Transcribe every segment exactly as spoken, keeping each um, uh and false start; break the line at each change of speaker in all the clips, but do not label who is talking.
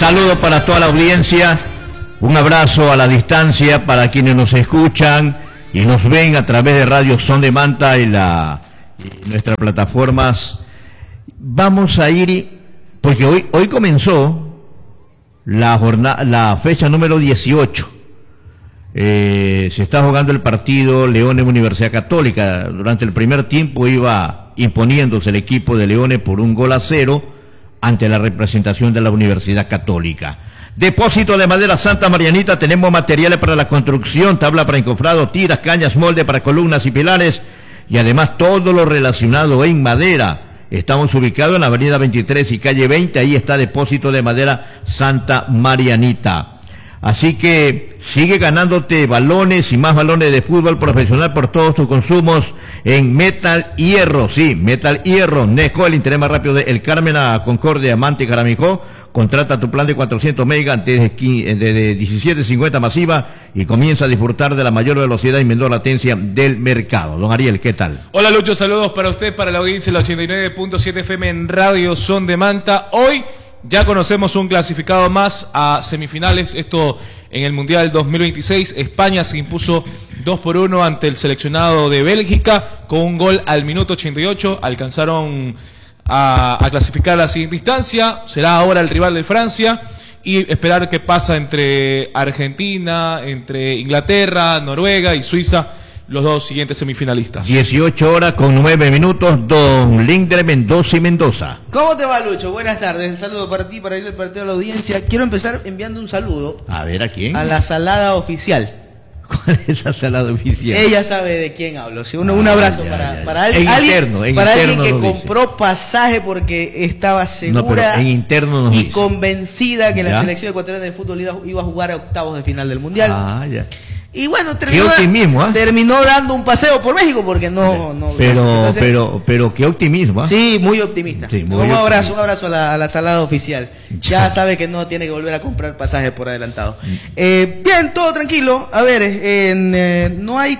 Saludos para toda la audiencia, un abrazo a la distancia para quienes nos escuchan y nos ven a través de Radio Son de Manta y, la, y nuestras plataformas. Vamos a ir, porque hoy, hoy comenzó la, jornada, la fecha número dieciocho. Eh, se está jugando el partido Leones Universidad Católica. Durante el primer tiempo iba imponiéndose el equipo de Leones por un gol a cero ante la representación de la Universidad Católica. Depósito de madera Santa Marianita, tenemos materiales para la construcción, tabla para encofrado, tiras, cañas, molde para columnas y pilares y además todo lo relacionado en madera. Estamos ubicados en la avenida veintitrés y calle veinte, ahí está Depósito de madera Santa Marianita. Así que sigue ganándote balones y más balones de fútbol profesional por todos tus consumos en Metal Hierro. Sí, Metal Hierro. Nesco, el interés más rápido de El Carmen a Concordia, Mante y Caramijó. Contrata tu plan de cuatrocientos megas de diecisiete cincuenta masiva y comienza a disfrutar de la mayor velocidad y menor latencia del mercado. Don Ariel, ¿qué tal?
Hola Lucho, saludos para usted, para la audiencia, la ochenta y nueve punto siete F M en Radio Son de Manta. Hoy ya conocemos un clasificado más a semifinales, esto en el Mundial dos mil veintiséis. España se impuso dos por uno ante el seleccionado de Bélgica con un gol al minuto ochenta y ocho. Alcanzaron a, a clasificar a la siguiente instancia. Será ahora el rival de Francia y esperar qué pasa entre Argentina, entre Inglaterra, Noruega y Suiza, los dos siguientes semifinalistas.
dieciocho horas con nueve minutos, don Linder Mendoza y Mendoza.
¿Cómo te va, Lucho? Buenas tardes. Un saludo para ti, para ir al partido a la audiencia. Quiero empezar enviando un saludo.
A ver, ¿a quién?
A la salada oficial.
¿Cuál es esa salada oficial?
Ella sabe de quién hablo. Sí, un, ah, un abrazo ya, para, ya, ya. para alguien,
en interno, en
para
interno
alguien que compró
dice.
pasaje porque estaba segura
no, pero en interno nos
y
dice.
convencida que
¿Ya?
la selección ecuatoriana de fútbol iba a jugar a octavos de final del Mundial.
Ah, ya.
Y bueno, terminó,
qué optimismo, ¿eh?
terminó dando un paseo por México porque no... no
pero,
no sé.
pero, pero qué optimismo, ¿eh?
Sí, muy optimista.
Sí, muy
un
optimista.
abrazo, un abrazo a la, a la salada oficial.
Ya.
Ya sabe que no tiene que volver a comprar pasajes por adelantado. Mm. Eh, bien, todo tranquilo. A ver, en, eh, no hay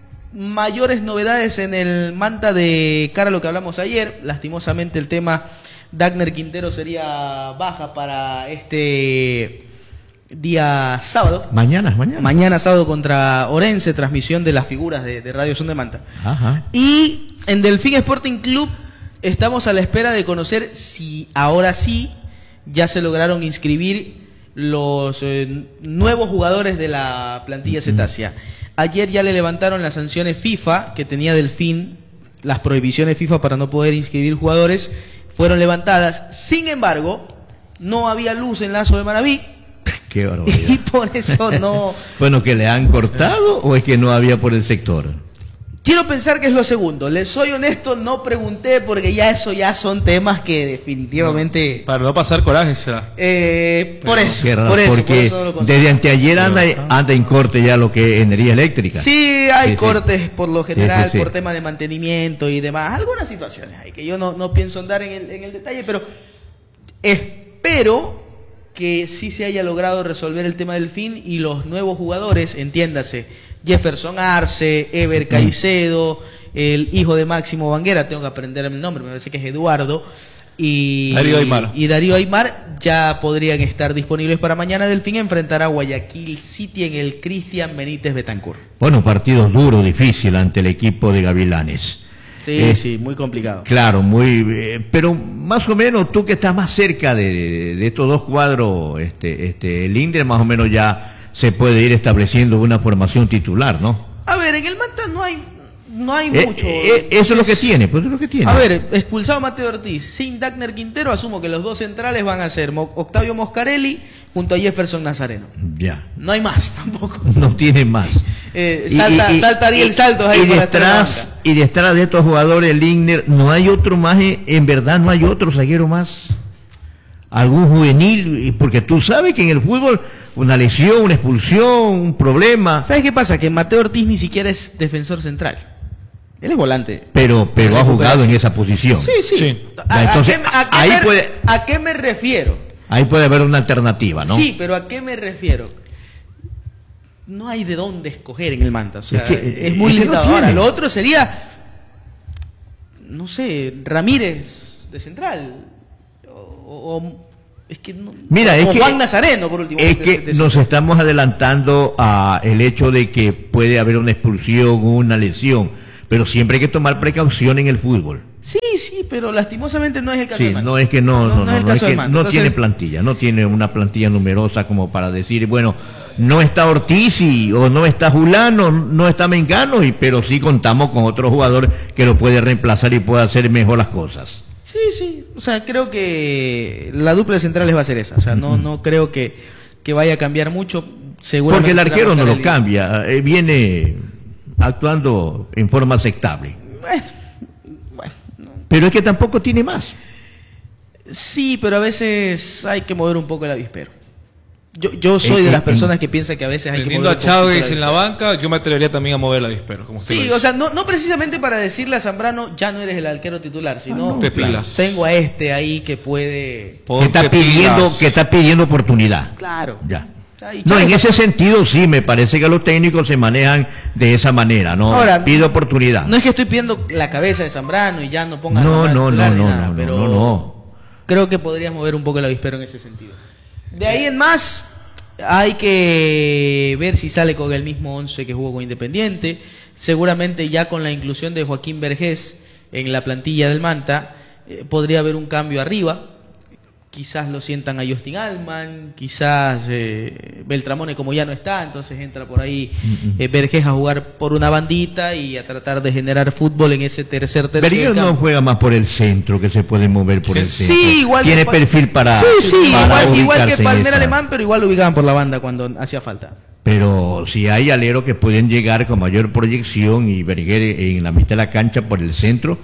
mayores novedades en el Manta de cara a lo que hablamos ayer. Lastimosamente el tema Dagner Quintero sería baja para este... día sábado.
Mañana, mañana.
Mañana sábado contra Orense, transmisión de las figuras de, de Radio Son de Manta.
Ajá.
Y en Delfín Sporting Club estamos a la espera de conocer si ahora sí ya se lograron inscribir los eh, nuevos jugadores de la plantilla cetácea. Ayer ya le levantaron las sanciones FIFA que tenía Delfín, las prohibiciones FIFA para no poder inscribir jugadores fueron levantadas. Sin embargo, no había luz en Lazo de Manaví.
Qué barbaridad.
Y por eso no...
Bueno, ¿que le han cortado o es que no había por el sector?
Quiero pensar que es lo segundo. Les soy honesto, no pregunté porque ya eso ya son temas que definitivamente...
No, para no pasar coraje será.
Eh, por
Pero,
eso,
raro,
por eso.
Porque
por eso
desde anteayer anda, anda en corte ya lo que es energía eléctrica.
Sí, hay
sí,
cortes
sí.
por lo general,
sí, sí, sí.
por tema de mantenimiento y demás. Algunas situaciones hay que yo no, no pienso andar en el, en el detalle, pero espero que sí se haya logrado resolver el tema del fin y los nuevos jugadores, entiéndase, Jefferson Arce, Ever Caicedo, el hijo de Máximo Banguera, tengo que aprenderme el nombre, me parece que es Eduardo, y
Darío Aymar.
y Darío Aymar ya podrían estar disponibles para mañana. Delfín enfrentará a Guayaquil City en el Cristian Benítez Betancur.
Bueno, partidos duros, difícil ante el equipo de Gavilanes.
Sí,
Eh,
sí, muy complicado.
Claro, muy, eh, pero más o menos tú que estás más cerca de, de, de estos dos cuadros, este, este, el Inder más o menos ya se puede ir estableciendo una formación titular, ¿no?
A ver, en el Manta no hay, no hay
Eh,
mucho.
eh, eso es lo que tiene, pues eso es lo que tiene.
A ver, expulsado Mateo Ortiz, sin Dagner Quintero, asumo que los dos centrales van a ser Mo- Octavio Moscarelli junto a Jefferson Nazareno.
Ya.
No hay más tampoco.
No tiene más.
Eh,
Y-
salta,
y- y-
salta Ariel
y-
Saltos ahí
y
para estar en la
detrás,
banca.
y detrás de estos jugadores, el Igner, no hay otro más, eh, en verdad no hay otro zaguero más. Algún juvenil, porque tú sabes que en el fútbol una lesión, una expulsión, un problema,
¿Sabes qué pasa? Que Mateo Ortiz ni siquiera es defensor central. Él es volante.
pero, pero ha jugado en esa posición.
Sí, sí.
Sí.
¿A, a
Entonces,
qué, a qué
ahí
me,
puede-
¿A qué me refiero?
Ahí puede haber una alternativa, ¿no?
Sí, pero ¿a qué me refiero? No hay de dónde escoger en el Manta. O sea,
Es que,
es muy
es que no
limitado. Ahora,
tiene.
lo otro sería, no sé, Ramírez de central. O, o Es que no,
Mira,
o
es que,
Juan Nazareno, por último.
es
de-
que
de- de-
nos estamos adelantando a el hecho de que puede haber una expulsión o una lesión, pero siempre hay que tomar precaución en el fútbol.
Sí, sí, pero lastimosamente no es el caso
Sí,
del Manta.
no es que no, no, no,
es el
no, es
caso
que
del Manta.
no
Entonces,
tiene plantilla, no tiene una plantilla numerosa como para decir, bueno, no está Ortiz y, o no está Julano, no está Mengano, y, pero sí contamos con otro jugador que lo puede reemplazar y puede hacer mejor las cosas.
Sí, sí, o sea, creo que la dupla de centrales va a ser esa, o sea, no, no creo que, que vaya a cambiar mucho, seguramente.
Porque el
será
arquero no
marcar
lo
el-
cambia, eh, viene actuando en forma aceptable.
Bueno, bueno, no.
Pero es que tampoco tiene más.
Sí, pero a veces hay que mover un poco el avispero. Yo, yo soy
En-
de las
en-
personas que piensa que a veces hay que
Teniendo
mover
a
un poquito el
Chávez en la
avispero.
banca, yo me atrevería también a mover la avispero, como usted lo
Sí,
dice.
o sea, no, no precisamente para decirle a Zambrano, ya no eres el arquero titular, sino
Te pilas.
tengo a este ahí que puede...
Que está
Ponte
pidiendo,
pilas.
que está pidiendo oportunidad.
Claro.
Ya.
Ay,
No, en
Chávez-
ese sentido sí, me parece que los técnicos se manejan de esa manera, ¿no?
Ahora,
Pide oportunidad.
No es que estoy pidiendo la cabeza de Zambrano y ya no ponga a
No,
Zambrano
no,
titular
no,
ni
no,
nada,
no,
pero
no, no.
creo que podrías mover un poco el avispero en ese sentido. De ahí en más, hay que ver si sale con el mismo once que jugó con Independiente. Seguramente ya con la inclusión de Joaquín Vergés en la plantilla del Manta, eh, podría haber un cambio arriba. Quizás lo sientan a Justin Alman, quizás eh, Beltramone como ya no está, entonces entra por ahí eh, Vergés a jugar por una bandita y a tratar de generar fútbol en ese tercer tercio.
Berguer
del
no
campo.
juega más por el centro, que se puede mover por el
Sí,
centro.
igual que
Tiene
Pa-
perfil para.
Sí, sí,
para
igual, igual
ubicarse
que
en
Palmera
esa.
Alemán, pero igual lo ubicaban por la banda cuando hacía falta.
Pero si hay aleros que pueden llegar con mayor proyección y Berguer en la mitad de la cancha por el centro,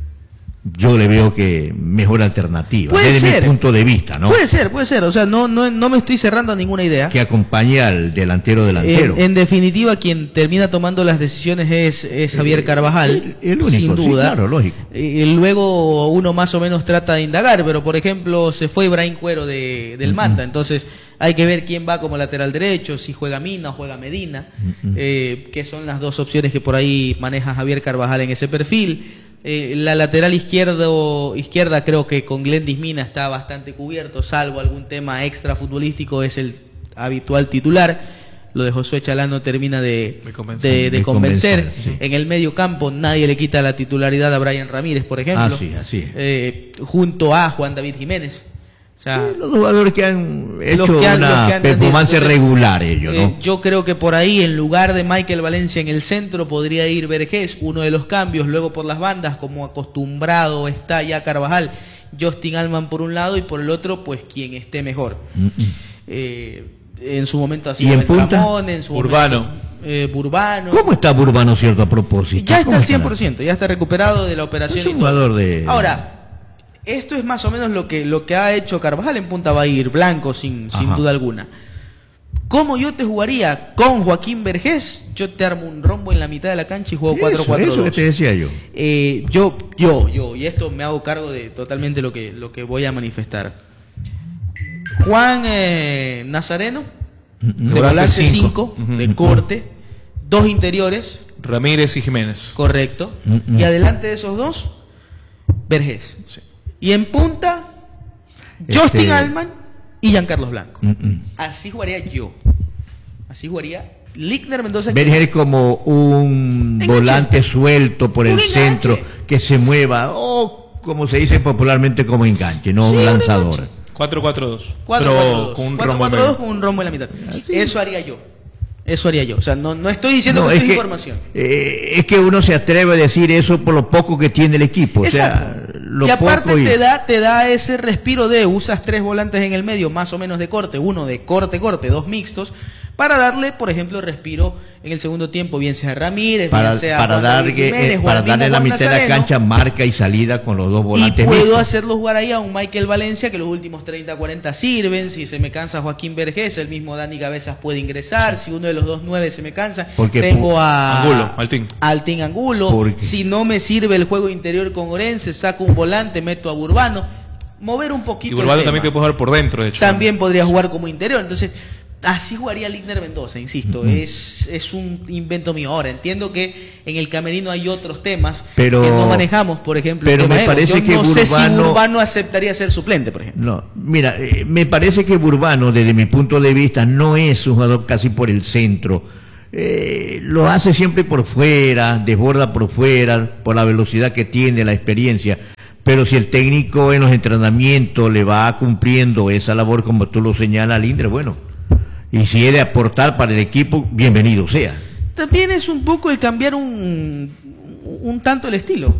yo le veo que mejor alternativa,
Puede
desde
ser.
mi punto de vista, ¿no?
Puede ser, puede ser. O sea, no, no, no me estoy cerrando a ninguna idea.
Que acompañe al delantero delantero.
En, en definitiva, quien termina tomando las decisiones es, es Javier Carvajal,
el- el único,
sin
sí,
duda.
claro, lógico.
Y luego uno más o menos trata de indagar, pero por ejemplo se fue Ibrahim Cuero de, del Manta, entonces hay que ver quién va como lateral derecho, si juega Mina o juega Medina, eh, que son las dos opciones que por ahí maneja Javier Carvajal en ese perfil. Eh, la lateral izquierdo, izquierda creo que con Glendis Mina está bastante cubierto, salvo algún tema extra futbolístico, es el habitual titular. Lo de Josué Chalán termina de,
De convencer.
de- de
De
convencer.
convencer, sí.
En el medio campo nadie le quita la titularidad a Brian Ramírez, por ejemplo.
Así, así es.
Eh, junto a Juan David Jiménez. O sea,
Sí, los jugadores que han hecho
los que han- los
una
que han
performance
rendido. Entonces,
regular ellos, ¿no?
eh, yo creo que por ahí, en lugar de Michael Valencia en el centro, podría ir Vergés, uno de los cambios, luego por las bandas, como acostumbrado está ya Carvajal, Justin Alman por un lado y por el otro, pues quien esté mejor.
Mm, mm.
Eh, en su momento así
¿Y en punta?
en su
Urbano.
momento, eh, Burbano.
¿Cómo está Burbano, cierto, a propósito?
Ya está
¿Cómo
al cien por ciento, ya está recuperado de la operación.
Es un
y todo.
jugador de-
Ahora, esto es más o menos lo que, lo que ha hecho Carvajal en punta, va a ir blanco sin, sin
Ajá.
duda alguna. ¿Cómo yo te jugaría con Joaquín Vergés? Yo te armo un rombo en la mitad de la cancha y juego cuatro
Eso,
cuatro
eso que
dos.
te decía yo.
Eh, yo, yo, yo, y esto me hago cargo de totalmente lo que, lo que voy a manifestar. Juan eh, Nazareno,
Mm, mm.
de
Volante
volante
cinco.
cinco,
Ujú.
de corte, dos interiores,
Ramírez y Jiménez.
correcto,
Mm, mm.
y adelante de esos dos, Vergés.
Sí.
Y en punta,
Este-
Justin Alman y Giancarlos Blanco.
Mm, mm.
Así jugaría yo. Así jugaría Lickner Mendoza. que-
Verger como un
Enganche.
volante suelto por
Un
el
enganche.
centro, que se mueva, o como se dice popularmente, como enganche, no
Sí,
un
un
lanzador.
enganche.
cuatro cuatro dos.
cuatro
Pero
cuatro dos.
con un
cuatro
rombo en
cuatro dos
medio.
con un rombo en la mitad. Eso haría yo. Eso haría yo. O sea, no, no estoy diciendo
No,
que
es
esto es
que,
información.
eh, es que uno se atreve a decir eso por lo poco que tiene el equipo. O sea,
Exacto.
lo
y aparte
poco y-
te da te da ese respiro de usas tres volantes en el medio más o menos de corte, uno de corte corte, dos mixtos, para darle, por ejemplo, respiro en el segundo tiempo, bien sea Ramírez,
para,
bien sea
para,
Juan
dar,
David
que-
Jiménez,
eh,
o
para
al mismo
darle la
Juan
mitad de la
Nazareno,
cancha marca y salida con los dos
y
volantes
puedo
mixtos.
hacerlo jugar ahí a un Michael Valencia que los últimos treinta cuarenta sirven. Si se me cansa Joaquín Vergés, el mismo Dani Cabezas puede ingresar. Si uno de los dos nueve se me cansa,
Porque
tengo
pu-
a
Angulo, Altín.
Altín Angulo.
Porque-
Si no me sirve el juego interior con Orense, saco un volante, meto a Burbano. Mover un
Y
poquito el
Urbano
tema.
también te puede jugar por dentro, de hecho.
También podría jugar como interior. Entonces, Así jugaría Ligner Mendoza, insisto,
Uh-huh.
es, es un invento mío. Ahora, entiendo que en el camerino hay otros temas
Pero-
que no manejamos, por ejemplo.
pero
el tema
me
Evo.
parece
Yo
que
no sé si
Burbano-
Burbano aceptaría ser suplente, por ejemplo.
No, mira, eh, me parece que Burbano, desde mi punto de vista, no es un jugador casi por el centro. Eh, lo hace siempre por fuera, desborda por fuera, por la velocidad que tiene, la experiencia. Pero si el técnico en los entrenamientos le va cumpliendo esa labor, como tú lo señalas, Lindre, bueno, y si es de aportar para el equipo, bienvenido sea.
También es un poco el cambiar un, un tanto el estilo.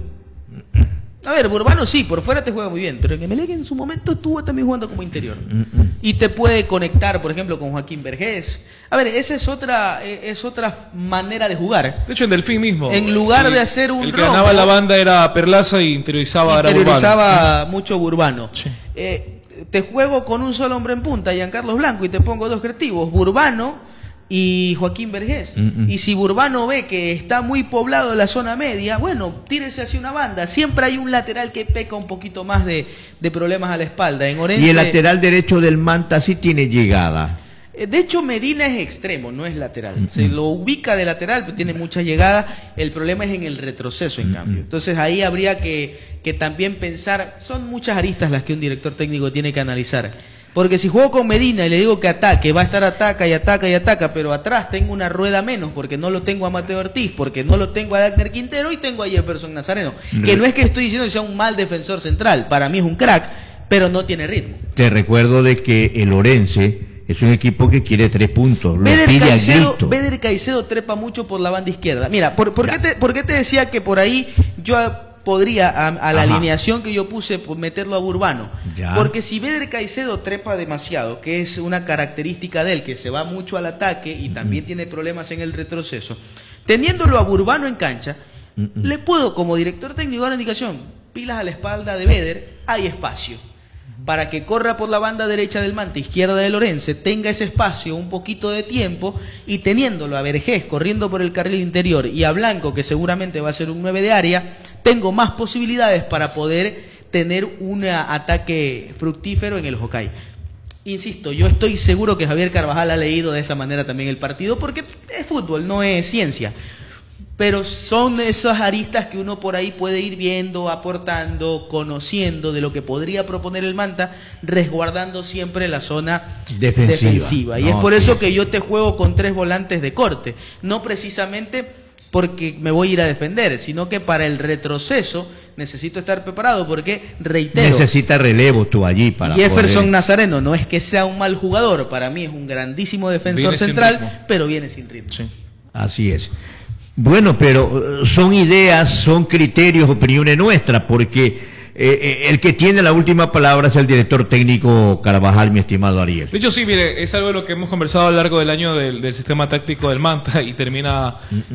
A ver, Burbano sí, por fuera te juega muy bien, pero en Emelec en su momento estuvo también jugando como interior. Y te puede conectar, por ejemplo, con Joaquín Vergés. A ver, esa es otra es otra manera de jugar.
De hecho, en Delfín mismo.
En lugar
el,
de hacer un
El que
rombo,
ganaba la banda era Perlaza y interiorizaba, era Burbano.
interiorizaba mucho Burbano.
Sí.
Eh, te juego con un solo hombre en punta, Giancarlos Blanco, y te pongo dos creativos, Burbano y Joaquín Vergés.
Mm, mm.
Y si Burbano ve que está muy poblado la zona media, bueno, tírese hacia una banda. Siempre hay un lateral que peca un poquito más de, de problemas a la espalda. En Orense,
Y el lateral derecho del Manta sí tiene llegada.
eh, de hecho, Medina es extremo, no es lateral. Se lo ubica de lateral, pero tiene mucha llegada. El problema es en el retroceso, en cambio. Entonces ahí habría que, que también pensar, son muchas aristas las que un director técnico tiene que analizar. Porque si juego con Medina y le digo que ataque, va a estar ataca y ataca y ataca, pero atrás tengo una rueda menos, porque no lo tengo a Mateo Ortiz, porque no lo tengo a Dagner Quintero y tengo a Jefferson Nazareno. Que no es que estoy diciendo que sea un mal defensor central, para mí es un crack, pero no tiene ritmo.
Te recuerdo de que el Orense es un equipo que quiere tres puntos, lo
Beder
pide a
Caicedo,
grito.
Beder Caicedo trepa mucho por la banda izquierda. Mira, ¿por, por, qué,
Ya.
te, por qué te decía que por ahí yo podría, a, a la
Ajá.
alineación que yo puse, por meterlo a Burbano?
Ya.
Porque si Beder Caicedo trepa demasiado, que es una característica de él, que se va mucho al ataque y también tiene problemas en el retroceso, teniéndolo a Burbano en cancha,
Mm-mm.
le puedo, como director técnico, dar una indicación: pilas a la espalda de Beder, hay espacio. Para que corra por la banda derecha del Manta, izquierda del Orense, tenga ese espacio, un poquito de tiempo, y teniéndolo a Vergés corriendo por el carril interior y a Blanco, que seguramente va a ser un nueve de área, tengo más posibilidades para poder tener un ataque fructífero en el Hokkaido. Insisto, yo estoy seguro que Javier Carvajal ha leído de esa manera también el partido, porque es fútbol, no es ciencia. Pero son esas aristas que uno por ahí puede ir viendo, aportando, conociendo de lo que podría proponer el Manta, resguardando siempre la zona
Defensiva.
defensiva. Y
No,
es por
sí.
eso que yo te juego con tres volantes de corte. No precisamente porque me voy a ir a defender, sino que para el retroceso necesito estar preparado, porque, reitero,
Necesita relevo tú allí para
Jefferson
poder...
Nazareno no es que sea un mal jugador, para mí es un grandísimo defensor
Viene sin
central,
ritmo.
pero viene sin ritmo.
Sí.
Así es. Bueno, pero eh, son ideas, son criterios, opiniones nuestras, porque eh, eh, el que tiene la última palabra es el director técnico Carvajal, mi estimado Ariel.
De hecho, sí, mire, es algo de lo que hemos conversado a lo largo del año del, del sistema táctico del Manta y termina,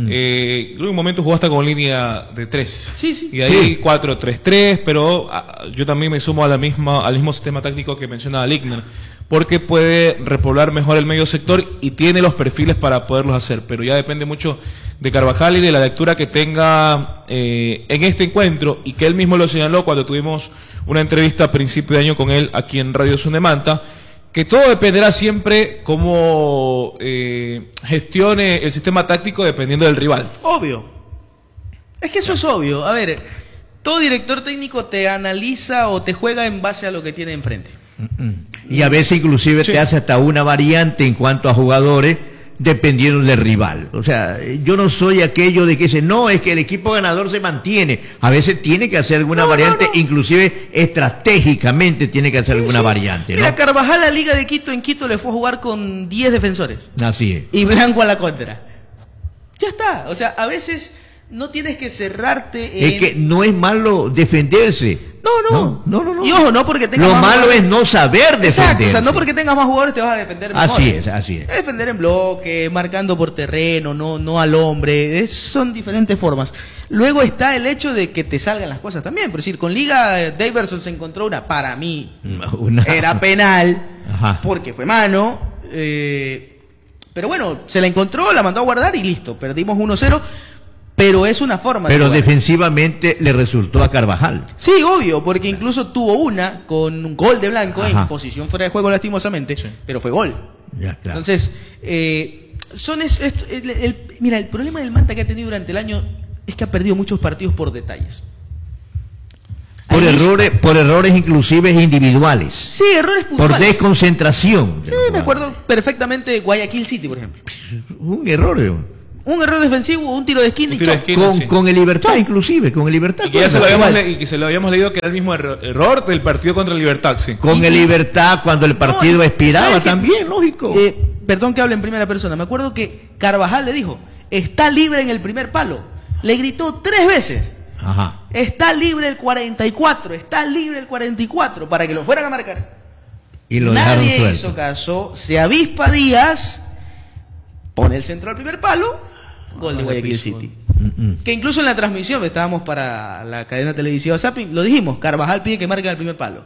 eh, creo que en un momento jugó hasta con línea de tres.
Sí, sí.
Y de ahí
Sí.
cuatro tres tres, pero ah, yo también me sumo a la misma, al mismo sistema táctico que menciona Ligner, porque puede repoblar mejor el medio sector y tiene los perfiles para poderlos hacer, pero ya depende mucho de Carvajal y de la lectura que tenga eh, en este encuentro, y que él mismo lo señaló cuando tuvimos una entrevista a principio de año con él aquí en Radio Sun de Manta, que todo dependerá siempre cómo eh, gestione el sistema táctico dependiendo del rival.
Obvio. Es que eso es obvio. A ver, todo director técnico te analiza o te juega en base a lo que tiene enfrente.
Y a veces inclusive
Sí.
te hace hasta una variante en cuanto a jugadores, dependiendo del rival. O sea, yo no soy aquello de que dice, no, es que el equipo ganador se mantiene. A veces tiene que hacer alguna
No, no,
variante,
no.
inclusive estratégicamente tiene que hacer alguna
Sí.
variante, ¿no?
Mira, Carvajal a la Liga de Quito en Quito le fue a jugar con diez defensores.
Así es.
Y Blanco a la contra. Ya está. O sea, a veces no tienes que cerrarte en...
Es que no es malo defenderse.
No, no.
No, no, no.
Y ojo, no porque tengas
Lo
más
malo
jugadores-
es no saber defenderse.
Exacto, o sea, no porque tengas más jugadores te vas a defender mejor.
Así es, así es.
Defender en bloque, marcando por terreno, no, no al hombre, es- son diferentes formas. Luego está el hecho de que te salgan las cosas también. Por decir, con Liga eh, Daverson se encontró una, para mí,
Una-
era penal,
Ajá.
porque fue mano, eh, pero bueno, se la encontró, la mandó a guardar y listo, perdimos uno cero, pero es una forma
Pero
de jugar.
defensivamente le resultó a Carvajal.
Sí, obvio, porque incluso tuvo una con un gol de Blanco
Ajá.
en posición fuera de juego lastimosamente,
Sí.
pero fue gol.
Ya, claro.
Entonces, eh, son es, es- el- el- mira, el problema del Manta que ha tenido durante el año es que ha perdido muchos partidos por detalles.
Por
Hay
errores, por errores inclusive individuales.
Sí, errores
Por
puntuales.
desconcentración. de
Sí,
los
me
jugadores.
acuerdo perfectamente de Guayaquil City, por ejemplo.
Un error. eh.
Un error defensivo, un tiro de esquina
Un
y
tiro de
chao.
esquina.
Con,
sí.
con el Libertad inclusive, con el Libertad.
Y que ya se lo
Igual.
habíamos le- y que se lo habíamos leído que era el mismo erro- error del partido contra el Libertad, sí.
Con
Y-
el Libertad cuando el partido
No, y-
expiraba
¿sabes qué?
también, lógico.
Eh, perdón que hable en primera persona. Me acuerdo que Carvajal le dijo, está libre en el primer palo. Le gritó tres veces.
Ajá.
Está libre el cuarenta y cuatro, está libre el cuarenta y cuatro, para que lo fueran a marcar.
Y lo dejaron
Nadie
suelto.
hizo caso, se avispa Díaz, pone el centro al primer palo, gol de
Ah,
Guayaquil
repiso.
City.
Mm, mm.
Que incluso en la transmisión, estábamos para la cadena televisiva Zapping, lo dijimos, Carvajal pide que marquen el primer palo.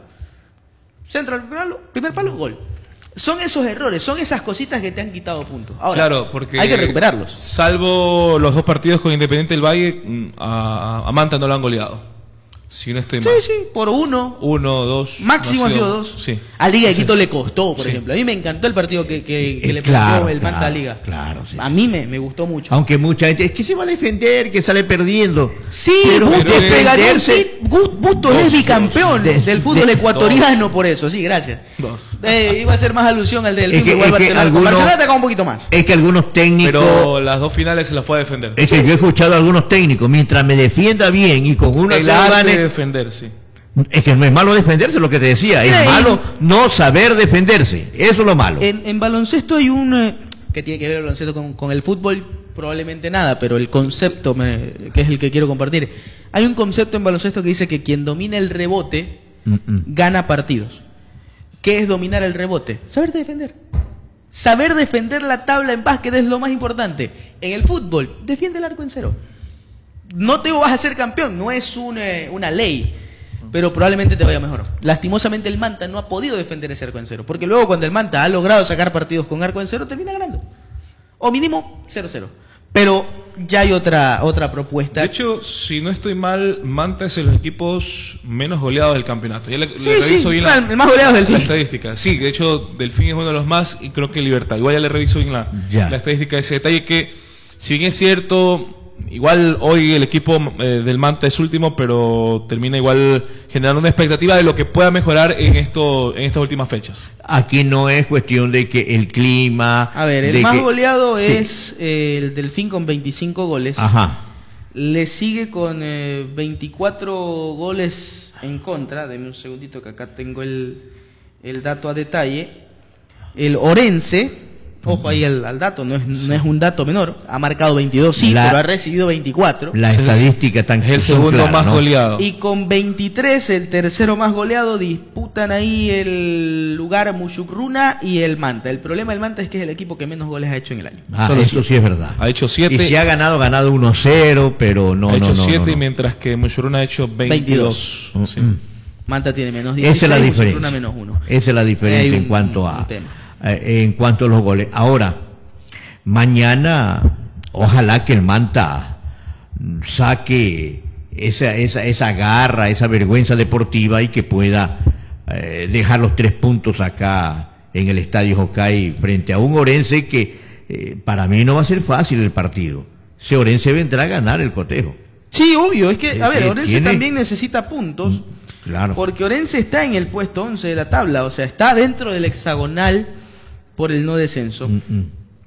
Centro al primer palo, primer palo, gol. Son esos errores, son esas cositas que te han quitado puntos. Ahora,
Claro, porque
hay que recuperarlos.
Salvo los dos partidos con Independiente del Valle, mm, a, a Manta no lo han goleado. Si no estoy
Sí,
mal.
sí, por uno.
Uno, dos.
Máximo
no
ha sido dos.
Sí.
A Liga de
Sí.
Quito le costó, por
Sí.
ejemplo. A mí me encantó el partido que, que, que
Eh,
le
claro,
planteó el Manta a
claro,
Liga.
claro, sí.
A mí me, me gustó mucho.
Aunque mucha gente, es que se va a defender, que sale perdiendo.
Sí,
pero
Bustos
pero
le ganó un
defenderse-
hit. Gu- Bustos
Dos,
es bicampeón
dos,
del fútbol
de-
ecuatoriano, por eso. Sí, gracias.
Dos.
Eh, iba a hacer más alusión al del
Es que-
igual
es que
Barcelona. Con
algunos-
Barcelona te acaba un poquito más.
Es que algunos técnicos,
Pero las dos finales se las fue a defender.
es que yo he escuchado a algunos técnicos, mientras me defienda bien y con una
El
sola
arte
gane,
de defender, sí.
es que no es malo defenderse, lo que te decía,
Mira,
es
y-
malo no saber defenderse, eso es lo malo.
En, en baloncesto hay un... eh, que tiene que ver el baloncesto con, con el fútbol, probablemente nada, pero el concepto, me- que es el que quiero compartir. Hay un concepto en baloncesto que dice que quien domina el rebote
Mm, mm.
gana partidos. ¿Qué es dominar el rebote? Saber defender. Saber defender la tabla en básquet es lo más importante. En el fútbol, defiende el arco en cero. No te digo vas a ser campeón, no es un, eh, una ley, pero probablemente te vaya mejor. Lastimosamente el Manta no ha podido defender ese arco en cero, porque luego cuando el Manta ha logrado sacar partidos con arco en cero, termina ganando. O mínimo cero cero. Pero ya hay otra, otra propuesta.
De hecho, si no estoy mal, Manta es de los equipos menos goleados del campeonato. Ya le, le
Sí,
reviso
sí,
bien
claro,
la,
el más goleado es
la
Delfín.
estadística. Sí, de hecho, Delfín es uno de los más y creo que Libertad. Igual ya le reviso bien la,
Ya.
la estadística de ese detalle que, si bien es cierto, igual hoy el equipo eh, del Manta es último, pero termina igual generando una expectativa de lo que pueda mejorar en esto en estas últimas fechas.
Aquí no es cuestión de que el clima...
A ver, el
de
más
que-
goleado
Sí.
es eh, el Delfín con veinticinco goles.
Ajá.
Le sigue con eh, veinticuatro goles en contra. Deme un segundito que acá tengo el, el dato a detalle. El Orense, ojo ahí al, al dato, no es, no es un dato menor. Ha marcado veintidós, sí,
La-
pero ha recibido veinticuatro.
La
Ese es-
estadística tan
Es el
son
segundo
claras,
más
¿no?
goleado.
Y con veintitrés, el tercero más goleado, disputan ahí el lugar Mushukruna y el Manta. El problema del Manta es que es el equipo que menos goles ha hecho en el año.
Ah,
Solo
eso
siete.
sí es verdad.
Ha hecho
Y
siete.
si ha ganado, ganado uno cero, pero no,
ha
no,
hecho
no,
siete,
no, no.
mientras que Mushuruna ha hecho veintidós.
Mm,
Sí.
mm.
Manta tiene menos dieciséis,
Esa es la
Mushukruna
diferencia.
menos uno.
Esa es la diferencia
Hay un-
en cuanto
un
a
tema.
eh, en cuanto a los goles. Ahora, mañana, ojalá que el Manta mm, saque esa, esa, esa garra, esa vergüenza deportiva y que pueda eh, dejar los tres puntos acá en el Estadio Jocay frente a un Orense que eh, para mí no va a ser fácil el partido. Ese Orense vendrá a ganar el cotejo.
Sí, obvio, es que,
Es
a ver,
que
Orense
tiene-
también necesita puntos,
Claro.
porque Orense está en el puesto once de la tabla, o sea, está dentro del hexagonal por el no descenso,
Mm, mm.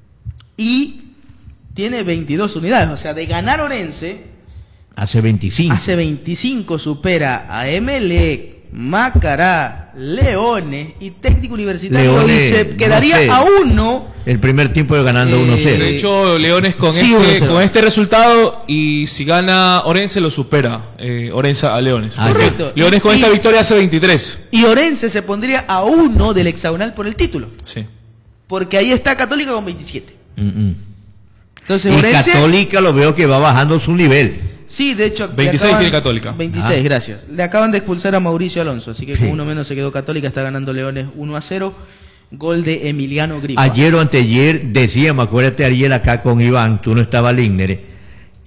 y tiene veintidós unidades, o sea, de ganar Orense,
Hace veinticinco.
hace veinticinco supera a Emelec, Macará, Leones y Técnico Universitario,
Leones,
y se
no
quedaría
sé.
a uno.
El primer tiempo de ganando
Eh,
uno cero.
De hecho, Leones con,
Sí, uno
este,
cero.
con este resultado y si gana Orense lo supera. Eh, Orense a Leones.
Ah,
Correcto.
Leones con
Y-
esta victoria hace veintitrés.
Y Orense se pondría a uno del hexagonal por el título,
Sí.
porque ahí está Católica con veintisiete.
Mm, mm.
Entonces,
Y
Orense,
Católica lo veo que va bajando su nivel.
sí, de hecho, le
veintiséis tiene Católica.
veintiséis,
Ah.
gracias. Le acaban de expulsar a Mauricio Alonso, así que
Sí.
con uno menos se quedó Católica, está ganando Leones uno a cero. Gol de Emiliano Gripa.
Ayer o anteayer decíamos, acuérdate Ariel acá con Iván, tú no estabas Lindner,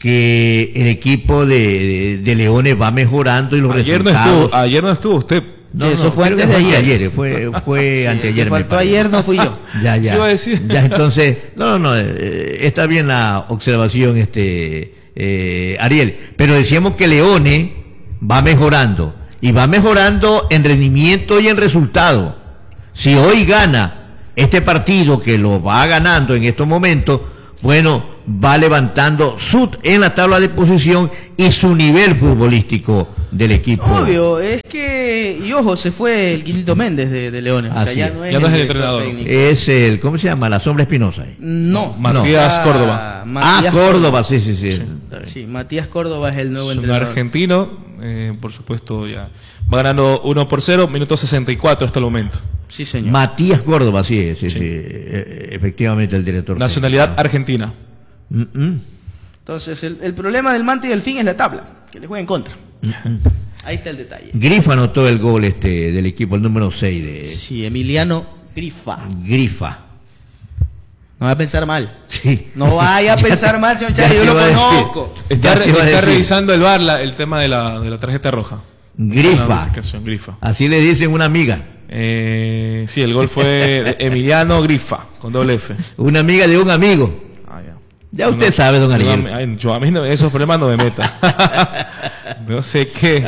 que el equipo de, de, de Leones va mejorando y los
Ayer no
resultados.
estuvo, ayer no estuvo usted.
No,
Sí, eso
no,
fue
creo
antes
que
de
fue
ayer.
anteayer, fue, fue anteayer.
Que
me
faltó
parece.
ayer no fui yo.
Ya, ya.
Sí iba a decir.
Ya, entonces, no, no, no, eh, está bien la observación, este, eh, Ariel, pero decíamos que Leone va mejorando, y va mejorando en rendimiento y en resultado. Si hoy gana este partido, que lo va ganando en estos momentos, bueno, va levantando su en la tabla de posición y su nivel futbolístico del equipo.
Obvio, es que, y ojo, se fue el Quilito Méndez de, de Leones. O sea,
Así
ya
es.
no es,
Ya no es el
director
entrenador.
técnico.
Es el, ¿cómo se llama? La sombra espinosa. eh.
No,
Matías
Ah,
Córdoba.
Matías
Ah, Córdoba, sí, sí, sí.
Sí, Matías Córdoba es el nuevo
Es un
entrenador.
argentino, eh, por supuesto, ya va ganando uno por cero, minuto sesenta y cuatro hasta el momento.
Sí, señor.
Matías Córdoba, sí, es, sí,
Sí.
sí, eh, efectivamente el director.
Nacionalidad
técnico.
argentina.
Mm, mm.
Entonces, el, el problema del Manta y del Fin es la tabla, que le juega en contra.
Mm,
Ahí está el detalle.
Grifa anotó el gol este del equipo, el número seis de
Sí, Emiliano Grifa.
Grifa.
No va a pensar mal.
Sí.
No vaya a pensar mal, señor
Ya
Chávez, yo
te
lo
iba a decir.
conozco.
Está,
Ya
re-
te iba a
está
decir.
revisando el V A R la- el tema de la, de la tarjeta roja. Una
Grifa.
notificación, Grifa.
Así le dicen una amiga.
Eh, sí, el gol fue de Emiliano Grifa, con doble F.
Una amiga de un amigo.
Ah, ya.
Ya usted sabe, don
yo,
Ariel.
ay, yo a mí no- esos problemas no me meta. No sé qué.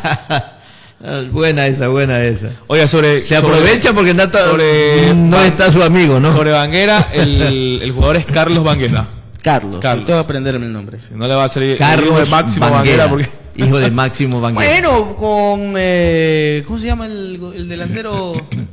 Ah, buena esa, buena esa.
Oiga, sobre...
Se
sobre-
aprovecha porque no está,
sobre-
no está su amigo, ¿no?
Sobre Banguera, el, el jugador es Carlos Banguera.
Carlos,
Carlos.
tengo que aprenderme el nombre.
Si no le va a salir el
Carlos
hijo de Máximo
Banguera,
Banguera porque...
hijo de Máximo Banguera.
Bueno, con... eh, ¿cómo se llama el, el delantero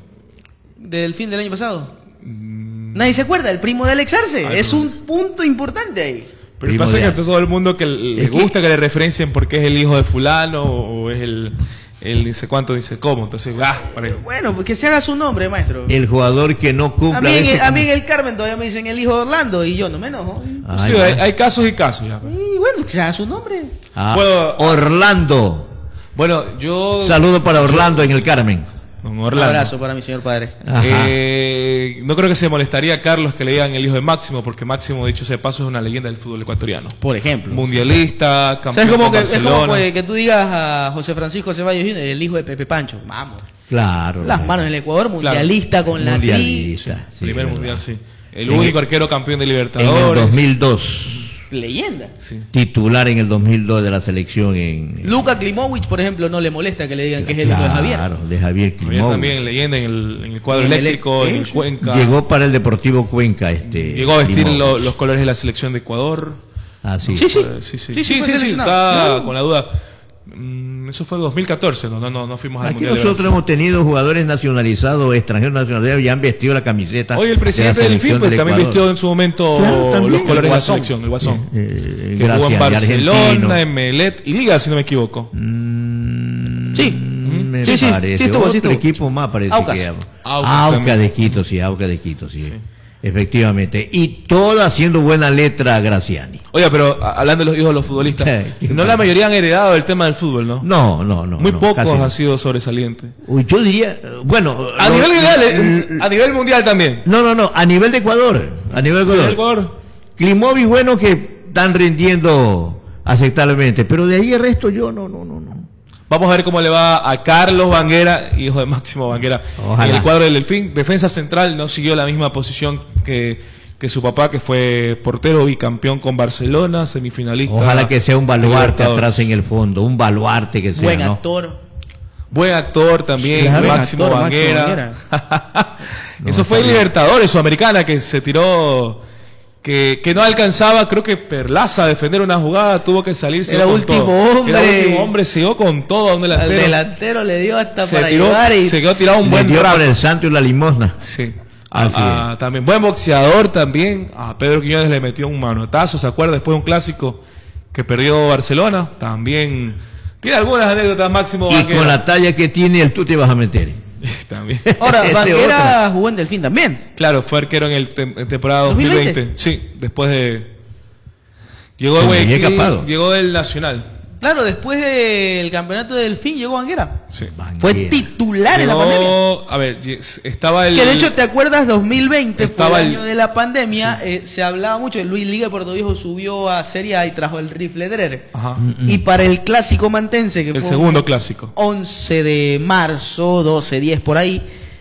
del fin del año pasado? Nadie se acuerda, el primo de Alex Arce.
Ay,
Es
no.
un punto importante ahí.
Pero
Primo
pasa
de
que a
Arce.
todo el mundo que le
Es que-
gusta que le referencien porque es el hijo de fulano o es el, el dice cuánto, dice cómo. Entonces, ah, para ahí.
Bueno, pues que se haga su nombre, maestro.
El jugador que no cumple.
A mí, en,
veces
a mí en
como-
el Carmen todavía me dicen el hijo de Orlando y yo no me enojo.
Ay,
Sí,
no.
hay, hay casos y casos ya.
Y bueno, que se haga su nombre.
Ah,
Puedo-
Orlando.
Bueno, yo...
Un saludo para Orlando en el Carmen.
Don
Un
Orlando.
abrazo para mi señor padre.
Ajá.
Eh, no creo que se molestaría Carlos que le digan el hijo de Máximo, porque Máximo, dicho sea de paso, es una leyenda del fútbol ecuatoriano.
Por ejemplo.
Mundialista,
O sea,
campeón
es como,
con
que, es como
Barcelona.
pues, que tú digas a José Francisco Ceballos Junior, el hijo de Pepe Pancho. Vamos.
Claro.
Las manos en el Ecuador, mundialista con la tri.
Mundialista. sí,
Primer
verdad.
mundial, sí. El
En
único
el-
arquero campeón de
En el
Libertadores.
dos mil dos.
Leyenda.
Sí.
Titular en el dos mil dos de la selección en.
Luka Klimovic, por ejemplo, no le molesta que le digan que es el hijo de Javier.
Claro, de Javier
Javier
Klimovic.
también leyenda en el, en el cuadro
En el
eléctrico, en el
eléctrico.
Cuenca.
Llegó para el Deportivo Cuenca. Este,
Llegó a vestir
Klimovic.
lo- los colores de la selección de Ecuador.
Ah, sí.
Sí, sí.
Eh, sí, sí.
Sí, sí,
Sí,
fue
sí, sí,
seleccionado.
está
No.
con la duda. Mm, eso fue en dos mil catorce, no, no, no, no fuimos al
Aquí
Mundial de
nosotros
Brasil.
hemos tenido jugadores nacionalizados, extranjeros nacionalizados, y han vestido la camiseta.
Hoy el presidente
de la
del F I P
selección del
también
Ecuador.
vistió en su momento
Claro, también.
los colores
El
de la
Guasón.
selección, el Guasón.
Eh,
que jugó
gracias,
en
y
Barcelona,
argentino.
en Melet y Liga, si no me equivoco.
Mm,
Sí.
me
Sí, sí,
parece.
sí estuvo, sí
Otro
estuvo.
equipo más parece
Aucas.
que
Aucas
Aucas
también.
de Quito, sí, Aucas de Quito, sí.
Sí.
Efectivamente. Y todo haciendo buena letra a Graciani.
Oiga, pero a- hablando de los hijos de los futbolistas,
Sí,
no la mayoría han heredado el tema del fútbol, ¿no?
No, no, no.
Muy
no,
pocos
casi no.
han sido sobresalientes.
Uy, yo diría, eh, bueno.
A
lo-
nivel mundial, eh,
l-
a nivel mundial también.
No, no, no, a nivel de Ecuador. A nivel de
Sí,
Ecuador.
Ecuador.
Klimovic, bueno, que están rindiendo aceptablemente. Pero de ahí el resto yo no, no, no, no.
Vamos a ver cómo le va a Carlos Banguera, hijo de Máximo Banguera.
Ojalá.
En el cuadro del Delfín, defensa central, no siguió la misma posición que, que su papá, que fue portero y campeón con Barcelona, semifinalista.
Ojalá que sea un baluarte
Libertadores.
atrás en el fondo, un baluarte que sea,
Buen
¿no?
actor.
Buen actor también,
Claro,
Máximo
actor,
Banguera.
No,
Eso fue en
está bien.
Libertadores, Sudamericana, que se tiró, que, que no alcanzaba, creo que Perlaza a defender una jugada, tuvo que salirse.
Era último hombre.
Era último hombre, se dio con todo a un
Al
delantero.
delantero le dio hasta
Se
para
tiró,
llevar y
se quedó tirado un
Le
buen
dio
rato.
por el santo y la limosna.
Sí.
Así
Ah, ah, también buen boxeador también. A Pedro Quiñones le metió un manotazo, ¿se acuerda? Después de un clásico que perdió Barcelona. También tiene algunas anécdotas, Máximo
Y
Banguera.
con la talla que tiene, el tú te vas a meter.
También.
Ahora,
Ese
Banguera jugó en Delfín también.
Claro, fue arquero en el tem- en temporada
¿dos mil veinte?
dos mil veinte. Sí, después de llegó de
Con Muñeca
Guayaquil,
Pado.
llegó del Nacional.
Claro, después del campeonato del Delfín llegó Banguera.
Sí.
Banguera.
Fue titular en la pandemia.
Llegó, a ver, estaba el...
Que de hecho, ¿te acuerdas? dos mil veinte fue
Estaba
el
el-
año de la pandemia.
Sí.
eh, se hablaba mucho. Luis Liga de Puerto Viejo subió a Serie A y trajo el rifle Dreher.
Ajá.
Y para el clásico mantense, que
El
fue
segundo
un
clásico.
once de marzo, doce, diez por ahí,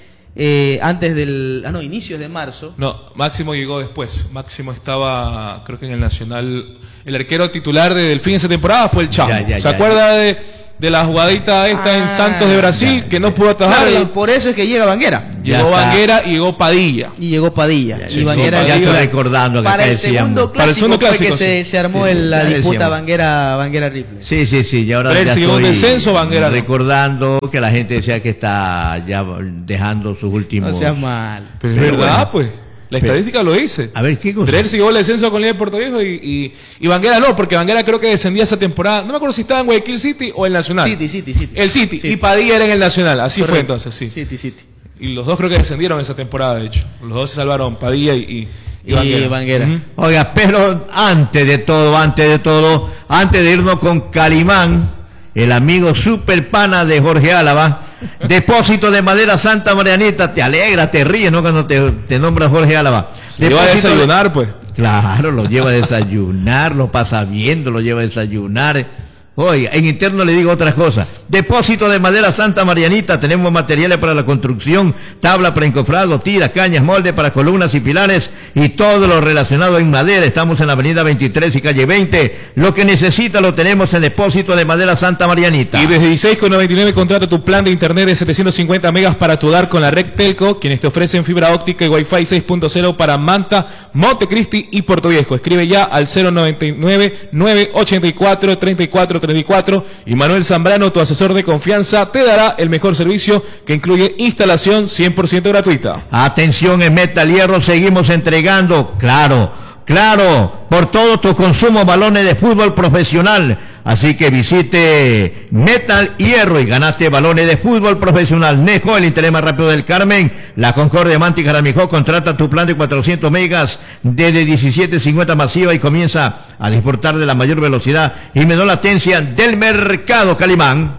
eh, antes del... Ah, no, inicios de marzo.
No, Máximo llegó después. Máximo estaba, creo que en el Nacional. El arquero titular de Delfín esa temporada fue el Chamo.
Ya, ya,
¿Se
ya,
acuerda de, de la jugadita esta
Ah,
en Santos de Brasil
ya,
que
ya.
no pudo
Claro,
atajarla?
y por eso es que llega Banguera.
Ya
Llegó
está.
Banguera y llegó Padilla.
Y llegó Padilla.
Ya,
y
sí,
Banguera
sí,
ya
Padilla.
estoy recordando que
para
acá
el segundo
decíamos.
clásico,
Para el segundo
fue
clásico,
que se,
sí.
se armó
Sí,
el- la
ya
disputa
decíamos.
Banguera, Banguera Rifle.
Sí, sí, sí, y ahora
Pero él
ya
siguió un
estoy
descenso, Banguera no.
recordando que la gente decía que está ya dejando sus últimos...
No seas mal.
Pero es
Pero
verdad,
bueno.
pues. La
Pero-
estadística lo dice.
A ver, ¿qué cosa?
Dreher siguió el descenso con Liga de Puerto Viejo y, y, y Banguera no, porque Banguera creo que descendía esa temporada. No me acuerdo si estaba en Guayaquil City o el Nacional.
City, City, City.
El City.
City.
Y Padilla era en el Nacional. Así fue
Correcto.
entonces, sí.
City, City.
Y los dos creo que descendieron esa temporada, de hecho. Los dos se salvaron, Padilla y, y,
Y
Banguera.
Banguera.
Ujú.
Oiga, pero antes de todo, antes de todo, antes de irnos con Calimán, el amigo super pana de Jorge Álava, depósito de madera Santa Marianita, te alegra, te ríes, ¿no? Cuando te, te nombra Jorge Álava.
Se iba a
Depósito de-
desayunar, pues.
Claro, lo lleva a desayunar, lo pasa viendo, lo lleva a desayunar. Oiga, en interno le digo otra cosa. Depósito de madera Santa Marianita, tenemos materiales para la construcción, tabla para encofrado, tiras, cañas, molde para columnas y pilares y todo lo relacionado en madera. Estamos en la avenida veintitrés y calle veinte. Lo que necesita lo tenemos en Depósito de madera Santa Marianita.
Y desde dieciséis con noventa y nueve contrata tu plan de internet de setecientos cincuenta megas para tu hogar con la red Telco, quienes te ofrecen fibra óptica y Wi-Fi seis punto cero para Manta, Montecristi y Puerto Viejo. Escribe ya al cero noventa y nueve, nueve ochenta y cuatro, treinta y cuatro treinta y cuatro y Manuel Zambrano, tu asesor de confianza, te dará el mejor servicio que incluye instalación cien por ciento gratuita.
Atención, en Metal Hierro seguimos entregando, claro, claro, por todo tu consumo balones de fútbol profesional. Así que visite Metal Hierro y ganaste balones de fútbol profesional. Nejo, el interés más rápido del Carmen. La Concordia Manta y Jaramijó, contrata tu plan de cuatrocientos megas desde diecisiete cincuenta masiva y comienza a disfrutar de la mayor velocidad y menor latencia del mercado, Calimán.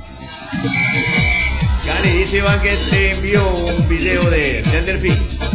Cali, dice Iván que te envió un video de, del Delfín.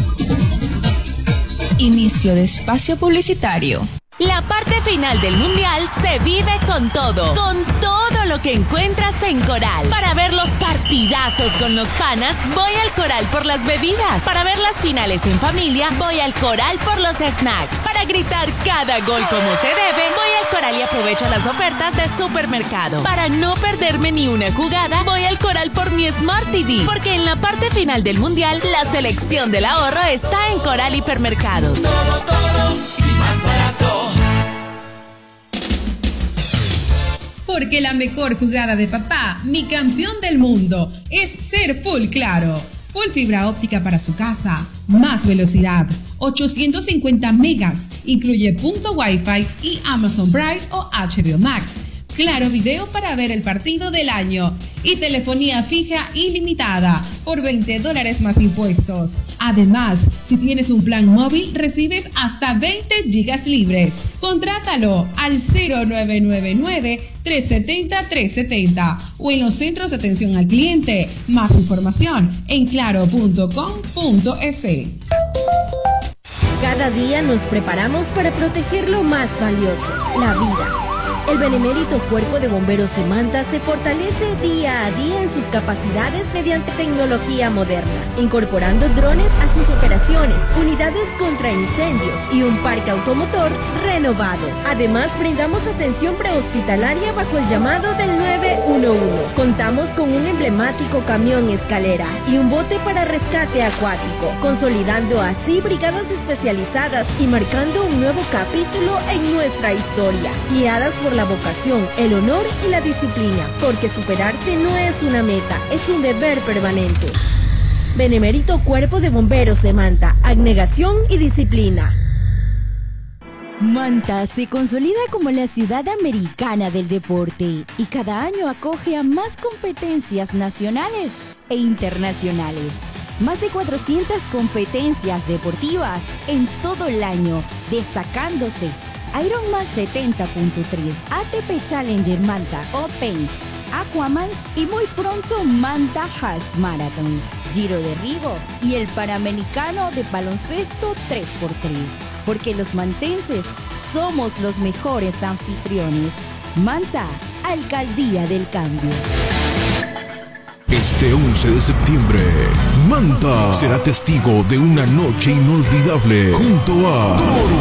Inicio de espacio publicitario.
La parte final del Mundial se vive con todo, con todo lo que encuentras en Coral. Para ver los partidazos con los panas, voy al Coral por las bebidas. Para ver las finales en familia, voy al Coral por los snacks. Para gritar cada gol como se debe, voy al Coral y aprovecho las ofertas de supermercado. Para no perderme ni una jugada, voy al Coral por mi Smart T V. Porque en la parte final del Mundial, la selección del ahorro está en Coral Hipermercados.
Todo, todo y más barato.
Porque la mejor jugada de papá, mi campeón del mundo, es ser Full Claro. Full fibra óptica para su casa, más velocidad, ochocientos cincuenta megas, incluye punto Wi-Fi y Amazon Prime o H B O Max. Claro video para ver el partido del año y telefonía fija ilimitada por veinte dólares más impuestos. Además, si tienes un plan móvil, recibes hasta veinte gigas libres. Contrátalo al cero nueve nueve nueve, tres siete cero, tres siete cero o en los centros de atención al cliente. Más información en claro punto com punto es.
Cada día nos preparamos para proteger lo más valioso, la vida. El benemérito Cuerpo de Bomberos de Manta se fortalece día a día en sus capacidades mediante tecnología moderna, incorporando drones a sus operaciones, unidades contra incendios y un parque automotor renovado. Además, brindamos atención prehospitalaria bajo el llamado del nueve uno uno. Contamos con un emblemático camión escalera y un bote para rescate acuático, consolidando así brigadas especializadas y marcando un nuevo capítulo en nuestra historia, guiadas por la vocación, el honor y la disciplina, porque superarse no es una meta, es un deber permanente. Benemérito Cuerpo de Bomberos de Manta, abnegación y disciplina.
Manta se consolida como la ciudad americana del deporte y cada año acoge a más competencias nacionales e internacionales. Más de cuatrocientas competencias deportivas en todo el año, destacándose Ironman setenta punto tres, A T P Challenger Manta Open, Aquaman y muy pronto Manta Half Marathon, Giro de Río y el Panamericano de baloncesto tres por tres. Porque los mantenses somos los mejores anfitriones. Manta, Alcaldía del Cambio.
Este once de septiembre, Manta será testigo de una noche inolvidable junto a